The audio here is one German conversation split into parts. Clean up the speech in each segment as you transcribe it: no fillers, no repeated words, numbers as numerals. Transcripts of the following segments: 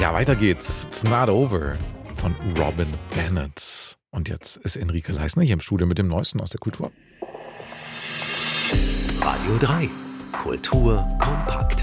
Ja, weiter geht's. It's Not Over von Robin Bennett. Und jetzt ist Enrique Leisner hier im Studio mit dem Neuesten aus der Kultur. Radio 3. Kultur kompakt.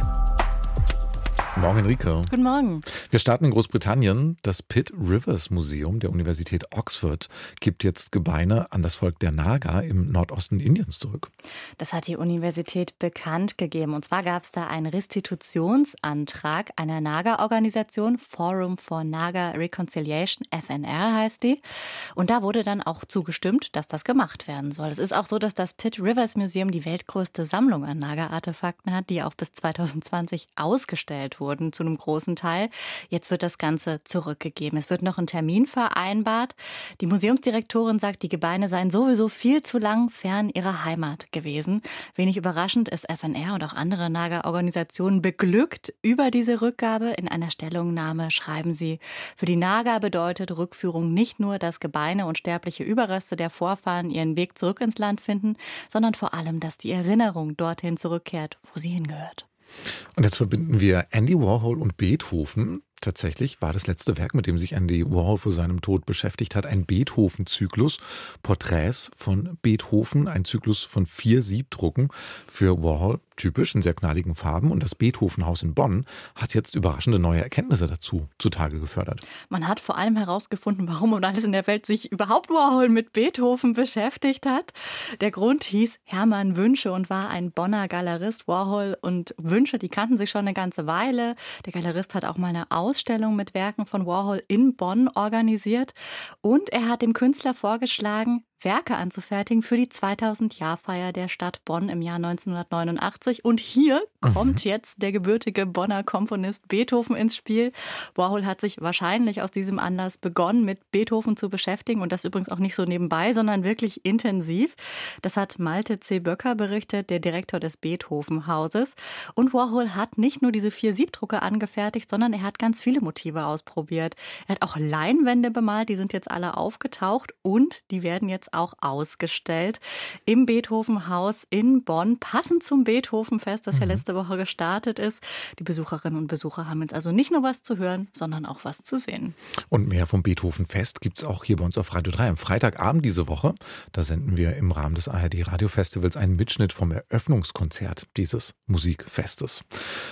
Morgen, Enrique. Guten Morgen. Wir starten in Großbritannien. Das Pitt Rivers Museum der Universität Oxford gibt jetzt Gebeine an das Volk der Naga im Nordosten Indiens zurück. Das hat die Universität bekannt gegeben. Und zwar gab es da einen Restitutionsantrag einer Naga-Organisation, Forum for Naga Reconciliation, FNR heißt die. Und da wurde dann auch zugestimmt, dass das gemacht werden soll. Es ist auch so, dass das Pitt Rivers Museum die weltgrößte Sammlung an Naga-Artefakten hat, die auch bis 2020 ausgestellt wurden, zu einem großen Teil. Jetzt wird das Ganze zurückgegeben. Es wird noch ein Termin vereinbart. Die Museumsdirektorin sagt, die Gebeine seien sowieso viel zu lang fern ihrer Heimat gewesen. Wenig überraschend ist FNR und auch andere Naga-Organisationen beglückt über diese Rückgabe. In einer Stellungnahme schreiben sie, für die Naga bedeutet Rückführung nicht nur, dass Gebeine und sterbliche Überreste der Vorfahren ihren Weg zurück ins Land finden, sondern vor allem, dass die Erinnerung dorthin zurückkehrt, wo sie hingehört. Und jetzt verbinden wir Andy Warhol und Beethoven. Tatsächlich war das letzte Werk, mit dem sich Andy Warhol vor seinem Tod beschäftigt hat, ein Beethoven-Zyklus. Porträts von Beethoven, ein Zyklus von 4 Siebdrucken für Warhol. Typisch in sehr knalligen Farben. Und das Beethoven-Haus in Bonn hat jetzt überraschende neue Erkenntnisse dazu zutage gefördert. Man hat vor allem herausgefunden, warum und alles in der Welt sich überhaupt Warhol mit Beethoven beschäftigt hat. Der Grund hieß Hermann Wünsche und war ein Bonner Galerist. Warhol und Wünsche, die kannten sich schon eine ganze Weile. Der Galerist hat auch mal eine Ausstellung mit Werken von Warhol in Bonn organisiert. Und er hat dem Künstler vorgeschlagen, Werke anzufertigen für die 2000-Jahr-Feier der Stadt Bonn im Jahr 1989. Und hier kommt jetzt der gebürtige Bonner Komponist Beethoven ins Spiel. Warhol hat sich wahrscheinlich aus diesem Anlass begonnen, mit Beethoven zu beschäftigen. Und das übrigens auch nicht so nebenbei, sondern wirklich intensiv. Das hat Malte C. Böcker berichtet, der Direktor des Beethoven-Hauses. Und Warhol hat nicht nur diese 4 Siebdrucke angefertigt, sondern er hat ganz viele Motive ausprobiert. Er hat auch Leinwände bemalt, die sind jetzt alle aufgetaucht und die werden jetzt auch ausgestellt im Beethoven-Haus in Bonn, passend zum Beethoven-Fest, das ja letzte Woche gestartet ist. Die Besucherinnen und Besucher haben jetzt also nicht nur was zu hören, sondern auch was zu sehen. Und mehr vom Beethoven-Fest gibt es auch hier bei uns auf Radio 3 am Freitagabend diese Woche. Da senden wir im Rahmen des ARD-Radiofestivals einen Mitschnitt vom Eröffnungskonzert dieses Musikfestes.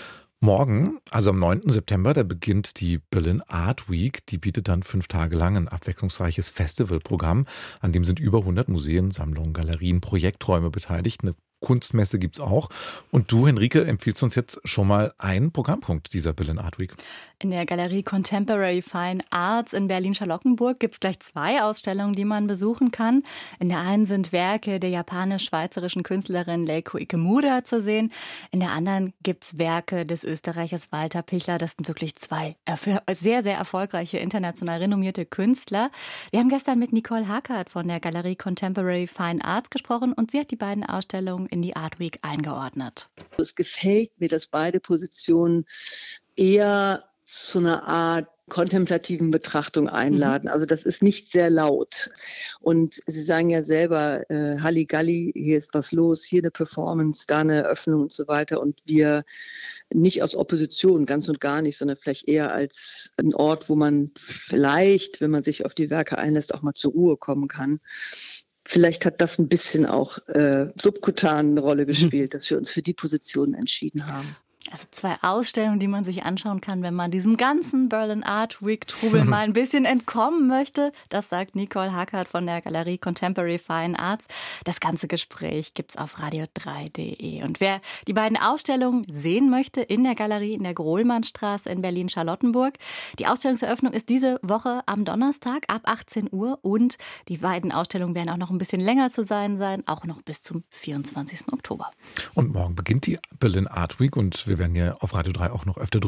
Morgen, also am 9. September, da beginnt die Berlin Art Week. Die bietet dann 5 Tage lang ein abwechslungsreiches Festivalprogramm. An dem sind über 100 Museen, Sammlungen, Galerien, Projekträume beteiligt. Eine Kunstmesse gibt's auch. Und du, Henrike, empfiehlst uns jetzt schon mal einen Programmpunkt dieser Berlin Art Week. In der Galerie Contemporary Fine Arts in Berlin-Charlottenburg gibt es gleich 2 Ausstellungen, die man besuchen kann. In der einen sind Werke der japanisch-schweizerischen Künstlerin Leiko Ikemura zu sehen. In der anderen gibt es Werke des Österreichers Walter Pichler. Das sind wirklich 2 sehr, sehr erfolgreiche, international renommierte Künstler. Wir haben gestern mit Nicole Hackert von der Galerie Contemporary Fine Arts gesprochen und sie hat die beiden Ausstellungen in die Art Week eingeordnet. Es gefällt mir, dass beide Positionen eher zu einer Art kontemplativen Betrachtung einladen. Also das ist nicht sehr laut. Und Sie sagen ja selber, Halligalli, hier ist was los, hier eine Performance, da eine Eröffnung und so weiter. Und wir nicht aus Opposition, ganz und gar nicht, sondern vielleicht eher als ein Ort, wo man vielleicht, wenn man sich auf die Werke einlässt, auch mal zur Ruhe kommen kann. Vielleicht hat das ein bisschen auch subkutan eine Rolle gespielt, dass wir uns für die Position entschieden haben. Also 2 Ausstellungen, die man sich anschauen kann, wenn man diesem ganzen Berlin Art Week Trubel mal ein bisschen entkommen möchte. Das sagt Nicole Hackert von der Galerie Contemporary Fine Arts. Das ganze Gespräch gibt's auf radio3.de. Und wer die beiden Ausstellungen sehen möchte, in der Galerie in der Grohlmannstraße in Berlin-Charlottenburg. Die Ausstellungseröffnung ist diese Woche am Donnerstag ab 18 Uhr. Und die beiden Ausstellungen werden auch noch ein bisschen länger zu sein, auch noch bis zum 24. Oktober. Und morgen beginnt die Berlin Art Week und wir werden ja auf Radio 3 auch noch öfter drüber